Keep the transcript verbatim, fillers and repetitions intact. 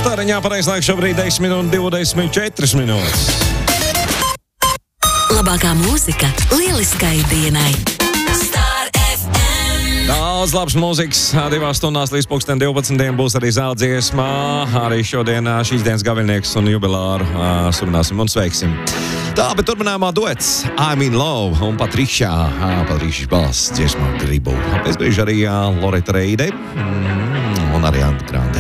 Stariņā pareizlaiks šobrīd desmit un divdesmit četras minūtes. Labākā mūzika lieliskai dienai. Star F M. Daudz labs mūzikas, divās stundās līdz pulksten divpadsmitiem būs arī zelta dziesmā. Arī šodien šīs dienas gaviļnieks un jubilāru svinēsim un sveiksim. Tā, bet turpinājumā duets I'm in Love un Patrišā, Patrišas balss dziesmā Gribu. Pēc brīža arī Loreta Reide mm, un arī Anta Grāna.